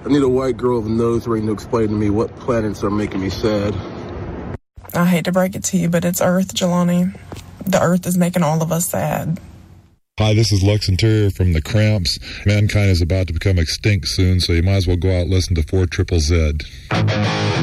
I need a white girl with a nose ring to explain to me what planets are making me sad. I hate to break it to you, but it's Earth, Jelani. The Earth is making all of us sad. Hi, this is Lux Interior from The Cramps. Mankind is about to become extinct soon, so you might as well go out and listen to 4 Triple Z.